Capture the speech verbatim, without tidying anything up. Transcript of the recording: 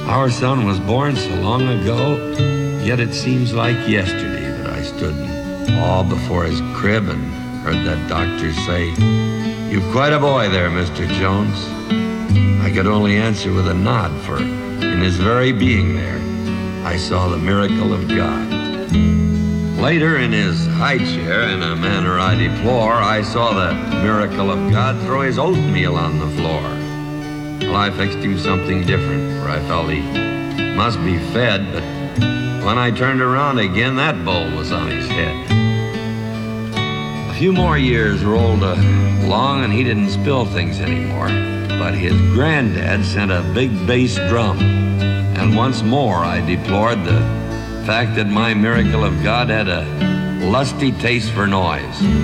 Our son was born so long ago, yet it seems like yesterday that I stood in awe before his crib and heard that doctor say, "You've quite a boy there, Mister Jones." I could only answer with a nod, for in his very being there, I saw the miracle of God. Later, in his high chair, in a manner I deplore, I saw the miracle of God throw his oatmeal on the floor. Well, I fixed him something different, for I felt he must be fed, but when I turned around again, that bowl was on his head. A few more years rolled along, and he didn't spill things anymore, but his granddad sent a big bass drum, and once more I deplored the fact that my miracle of God had a lusty taste for noise.